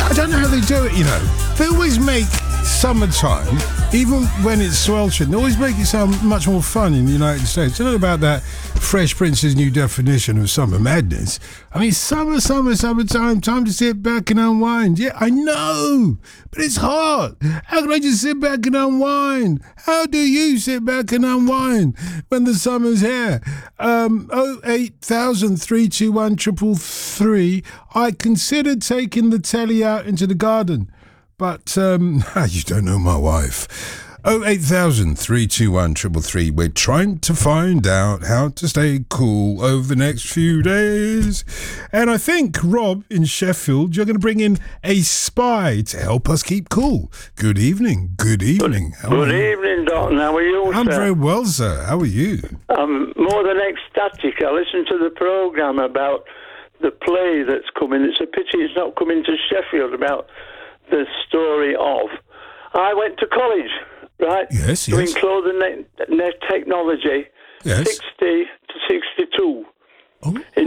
I don't know how they do it, you know. They always make summertime, even when it's sweltering, they always make it sound much more fun in the United States. You know about that Fresh Prince's new definition of summer madness? I mean, summertime, time to sit back and unwind. Yeah, I know, but it's hot. How can I just sit back and unwind? How do you sit back and unwind when the summer's here? 08000 321 333. I considered taking the telly out into the garden, but you don't know my wife. 08000 321 333. We're trying to find out how to stay cool over the next few days. And I think, Rob, in Sheffield, you're going to bring in a spy to help us keep cool. Good evening. Good evening. Good evening, Dalton. How are you, I'm sir? very well, sir. How are you? I'm more than ecstatic. I listened to the programme about the play that's coming. It's a pity it's not coming to Sheffield, about the story of... I went to college, right? Yes. Doing clothing net technology, Yes. 60 to 62. Oh. In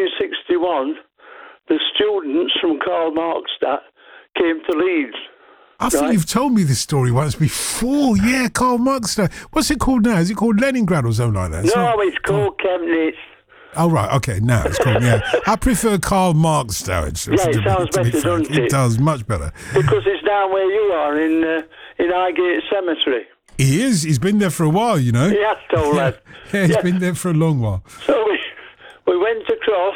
1961, the students from Karl Marxstadt came to Leeds. I think you've told me this story once before. Yeah, Karl Marx. What's it called now? Is it called Leningrad or something like that? It's called Chemnitz. Oh, right. Okay, now it's called, yeah. I prefer Karl Marx now. It sounds better, doesn't it? It does, much better. Because it's down where you are, in Highgate Cemetery. He is. He's been there for a while, you know. He has told us. Yeah, he's been there for a long while. So we went across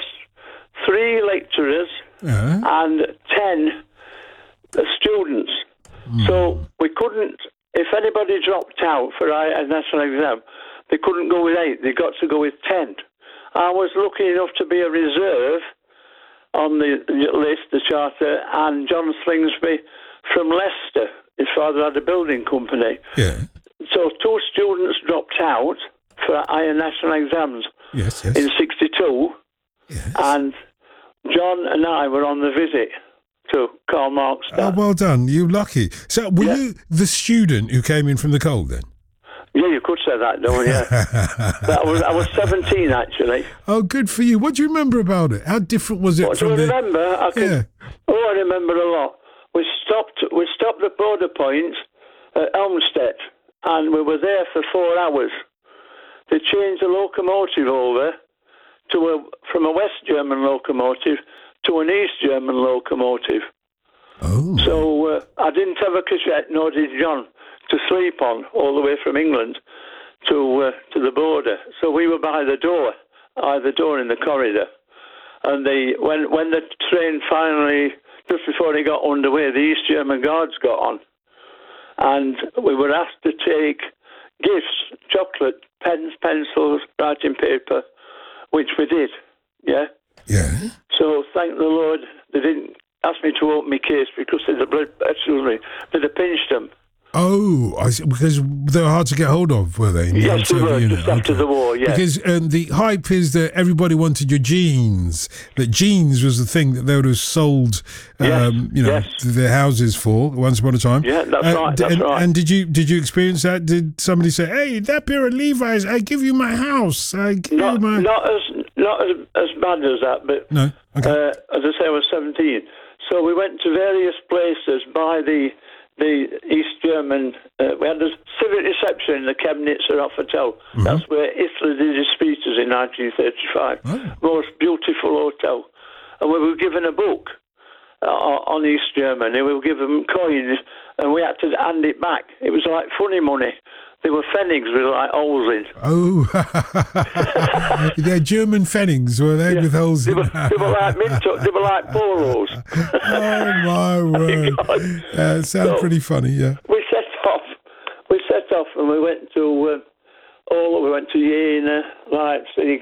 3 lecturers and 10 students. So we couldn't, if anybody dropped out for a national exam, they couldn't go with 8. They got to go with 10. I was lucky enough to be a reserve on the list, the charter, and John Slingsby from Leicester. His father had a building company. Yeah. So 2 students dropped out for higher national exams Yes. in 62, and John and I were on the visit to Karl Marxstadt. Oh, well done. You're lucky. So were you the student who came in from the cold then? Yeah, you could say that, though, yeah. I was 17, actually. Oh, good for you. What do you remember about it? How different was it What from do I remember? I remember a lot. We stopped at border point at Elmstead, and we were there for 4 hours. They changed the locomotive over from a West German locomotive to an East German locomotive. Oh. So I didn't have a cassette, nor did John, to sleep on all the way from England to the border. So we were by the door in the corridor. And when the train finally, just before it got underway, the East German Guards got on. And we were asked to take gifts, chocolate, pens, pencils, writing paper, which we did, yeah? Yeah. So thank the Lord they didn't ask me to open my case because they'd have pinched them. Oh, I see, because they were hard to get hold of, were they? Yes, they were, just after the war, yes. Because the hype is that everybody wanted your jeans, that jeans was the thing that they would have sold, their houses for once upon a time. Yeah, that's right. And did you experience that? Did somebody say, hey, that pair of Levi's, I give you my house. Not as bad as that, but no. Okay. as I say, I was 17. So we went to various places by the East German. We had a civic reception in the Chemnitz Hotel. Mm-hmm. That's where Hitler did his speeches in 1935. Oh. Most beautiful hotel. And we were given a book on East Germany. We were given coins, and we had to hand it back. It was like funny money. They were pfennigs with like holes in. Oh, they're German pfennigs, were they, with holes in? They were like they were like polos. Oh my word! Sounds pretty funny, yeah. We set off, and we went to we went to Jena, Leipzig.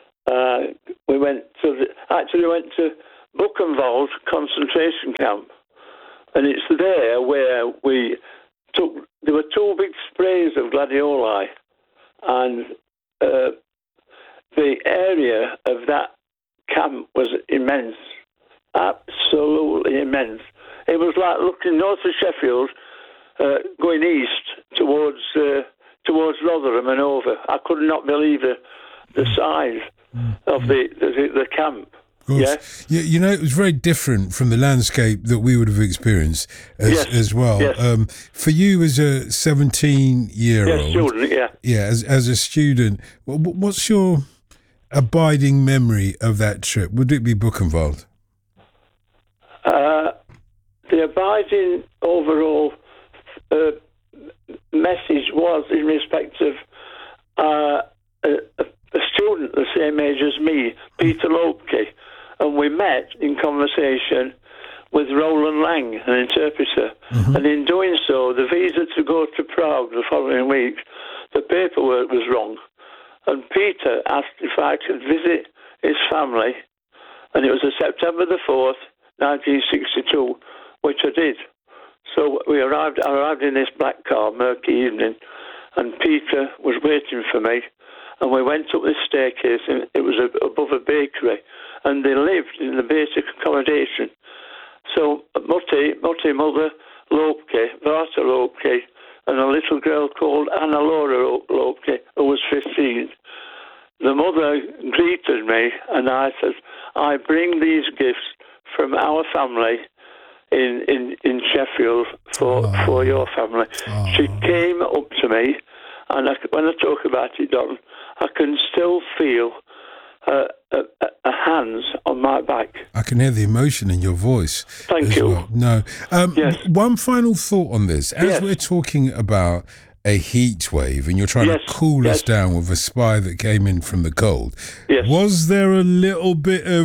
We went to Buchenwald concentration camp, and it's there where we took. There were 2 big sprays of gladioli, and the area of that camp was immense, absolutely immense. It was like looking north of Sheffield, going east towards Rotherham and over. I could not believe the size of the camp. course. Yeah. You know, it was very different from the landscape that we would have experienced as well. Yes. For you as a 17-year-old, student, yeah. Yeah, as a student, what's your abiding memory of that trip? Would it be Buchenwald? The abiding overall message was in respect of a student the same age as me, Peter Lopke, and we met in conversation with Roland Lang, an interpreter. Mm-hmm. And in doing so, the visa to go to Prague the following week, the paperwork was wrong. And Peter asked if I could visit his family, and it was September the 4th, 1962, which I did. So I arrived in this black car, murky evening, and Peter was waiting for me, and we went up this staircase, and it was above a bakery, and they lived in the basic accommodation. So Mutti, mother, Lopke, Varta Lopke, and a little girl called Anna Laura Lopke, who was 15. The mother greeted me, and I said, I bring these gifts from our family in Sheffield for your family. Oh. She came up to me, and when I talk about it, Don, I can still feel her hands on my back. I can hear the emotion in your voice. Thank you. Well. No. Yes. One final thought on this. As we're talking about a heat wave and you're trying to cool us down with a spy that came in from the cold, was there a little bit of,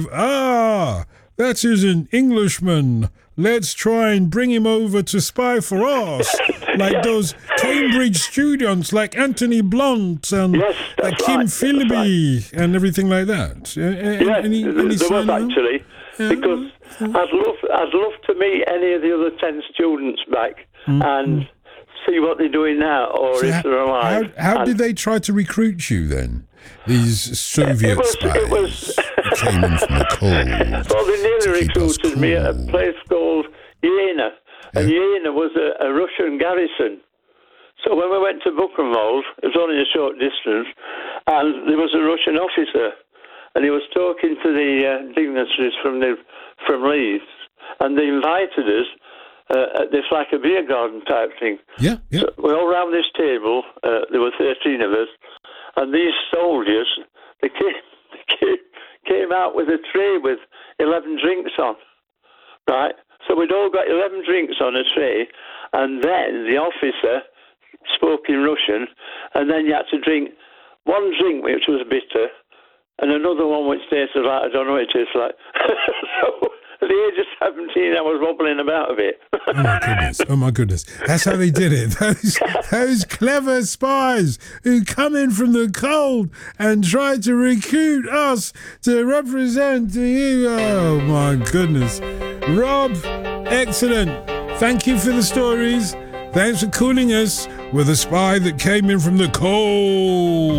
that is an Englishman, let's try and bring him over to spy for us, like those Cambridge students like Anthony Blunt and Kim Philby and everything like that? Any there was actually, because I'd love to meet any of the other 10 students back and see what they're doing now, or if they're alive. How did they try to recruit you then? These Soviet spies came in from the cold. Well, they nearly recruited me at a place called Jena, and Jena was a Russian garrison. So when we went to Buchenwald, it was only a short distance, and there was a Russian officer, and he was talking to the dignitaries from Leeds, and they invited us at this like a beer garden type thing. Yeah. So we're all around this table. There were 13 of us, and these soldiers, they came out with a tray with 11 drinks on, right? So we'd all got 11 drinks on a tray, and then the officer spoke in Russian, and then you had to drink one drink which was bitter, and another one which tasted like, I don't know what it tastes like. So at the age of 17, I was wobbling about a bit. Oh my goodness. That's how they did it. Those clever spies who come in from the cold and try to recruit us to represent you. Oh my goodness. Rob, excellent. Thank you for the stories. Thanks for cooling us with a spy that came in from the cold.